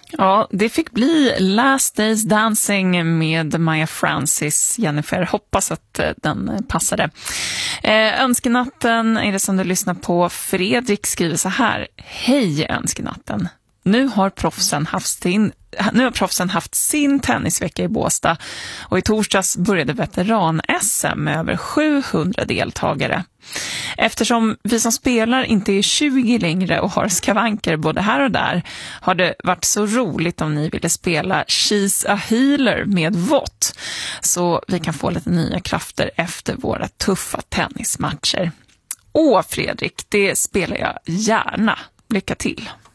Ja, det fick bli Last Days Dancing med Maya Francis, Jennifer. Hoppas att den passade. Önskenatten är det som du lyssnar på. Fredrik skriver så här: hej Önskenatten. Nu har proffsen haft sin tennisvecka i Båstad och i torsdags började veteran-SM med över 700 deltagare. Eftersom vi som spelar inte är 20 längre och har skavanker både här och där har det varit så roligt om ni ville spela She's a Healer med Vott så vi kan få lite nya krafter efter våra tuffa tennismatcher. Fredrik, det spelar jag gärna. Lycka till!